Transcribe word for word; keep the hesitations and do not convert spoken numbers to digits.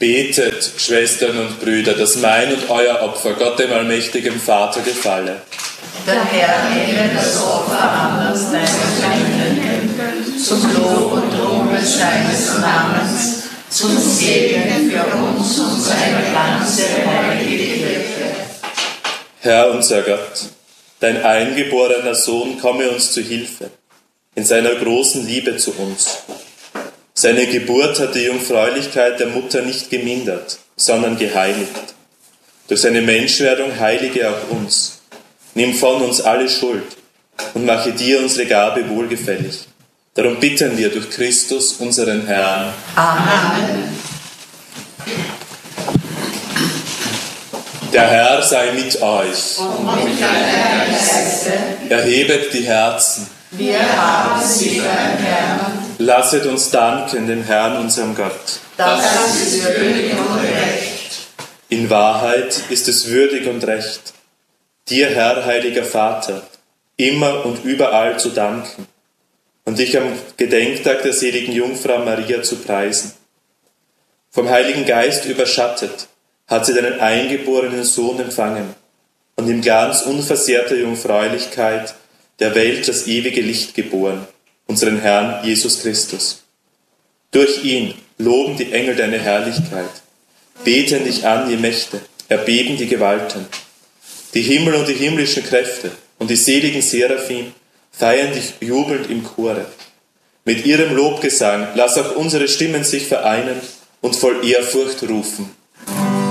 Betet, Schwestern und Brüder, dass mein und euer Opfer Gott dem allmächtigen Vater gefalle. Der Herr nehme das Opfer an aus deinem Tempel, zum Lob und Ruhm seines Namens, zum Segen für uns und seine ganze heilige Kirche. Herr unser Gott, dein eingeborener Sohn komme uns zu Hilfe, in seiner großen Liebe zu uns. Seine Geburt hat die Jungfräulichkeit der Mutter nicht gemindert, sondern geheiligt. Durch seine Menschwerdung heilige auch uns. Nimm von uns alle Schuld und mache dir unsere Gabe wohlgefällig. Darum bitten wir durch Christus, unseren Herrn. Amen. Der Herr sei mit euch. Und mit deiner Geiste. Erhebet die Herzen. Wir haben sie beim Herrn. Lasset uns danken dem Herrn, unserem Gott. Das ist würdig und recht. In Wahrheit ist es würdig und recht, dir, Herr, heiliger Vater, immer und überall zu danken und dich am Gedenktag der seligen Jungfrau Maria zu preisen. Vom Heiligen Geist überschattet hat sie deinen eingeborenen Sohn empfangen und im Glanz unversehrter Jungfräulichkeit der Welt das ewige Licht geboren, unseren Herrn Jesus Christus. Durch ihn loben die Engel deine Herrlichkeit, beten dich an die Mächte, erbeben die Gewalten. Die Himmel und die himmlischen Kräfte und die seligen Seraphim feiern dich jubelnd im Chore. Mit ihrem Lobgesang lass auch unsere Stimmen sich vereinen und voll Ehrfurcht rufen.